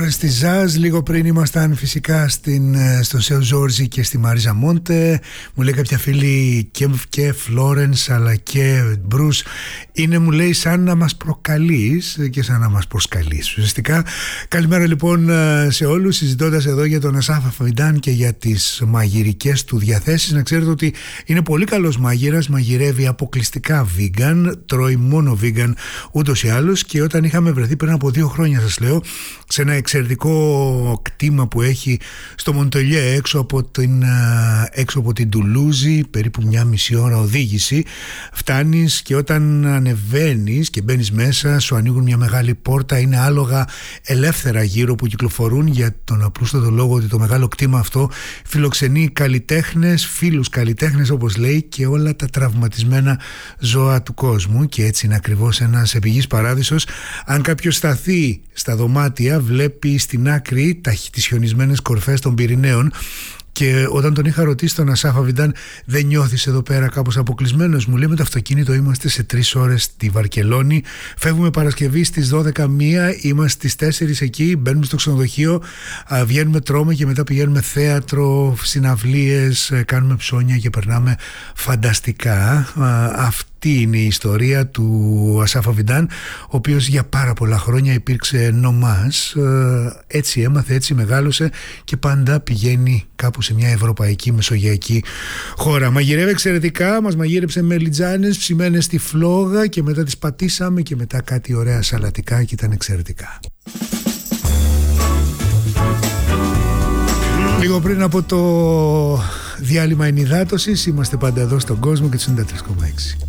ώρες της Ζαζ. Λίγο πριν ήμασταν φυσικά στο Σεο Ζόρζι και στη Μαρίζα Μόντε. Μου λέει κάποια φίλη και Φλόρενς αλλά και Μπρους, είναι, μου λέει, σαν να μας προκαλείς και σαν να μας προσκαλείς ουσιαστικά. Καλημέρα λοιπόν σε όλους, συζητώντας εδώ για τον Ασάφ Αφεντάν και για τις μαγειρικές του διαθέσεις. Να ξέρετε ότι είναι πολύ καλός μάγειρας, μαγειρεύει αποκλειστικά vegan, τρώει μόνο vegan ούτως ή άλλως, και όταν είχαμε βρεθεί πριν από 2 χρόνια, σας λέω, σε ένα εξαιρετικό κτήμα που έχει στο Μοντελιέ, έξω από την Τουλούζη, περίπου 1,5 ώρα οδήγηση, φτάνεις και όταν ανεβαίνεις και μπαίνεις μέσα σου ανοίγουν μια μεγάλη πόρτα, είναι άλογα ελεύθερα γύρω που κυκλοφορούν, για τον απλούστατο λόγο ότι το μεγάλο κτήμα αυτό φιλοξενεί καλλιτέχνες, φίλους καλλιτέχνες όπως λέει, και όλα τα τραυματισμένα ζώα του κόσμου, και έτσι είναι ακριβώς ένας επιγής παράδεισος. Αν κάποιος σταθεί στα δωμάτια, βλέπει στην άκρη τις χιονισμένες κορφές των Πυρηναίων. Και όταν τον είχα ρωτήσει τον Ασάφ Αφεντάν, δεν νιώθεις εδώ πέρα κάπως αποκλεισμένος? Μου λέει, με το αυτοκίνητο είμαστε σε 3 ώρες στη Βαρκελόνη, φεύγουμε Παρασκευή στις 12:01, είμαστε στις 4 εκεί, μπαίνουμε στο ξενοδοχείο, βγαίνουμε, τρώμε και μετά πηγαίνουμε θέατρο, συναυλίες, κάνουμε ψώνια και περνάμε φανταστικά. Αυτή είναι η ιστορία του Ασάφ Αφεντάν, ο οποίος για πάρα πολλά χρόνια υπήρξε νομάς, έτσι έμαθε, έτσι μεγάλωσε και πάντα πηγαίνει κάπου σε μια ευρωπαϊκή μεσογειακή χώρα. Μαγειρεύει εξαιρετικά, μας μαγείρεψε μελιτζάνες ψημένες στη φλόγα και μετά τις πατήσαμε και μετά κάτι ωραία σαλατικά και ήταν εξαιρετικά. Λίγο πριν από το διάλειμμα ενυδάτωσης, είμαστε πάντα εδώ στον κόσμο και τους 93,6.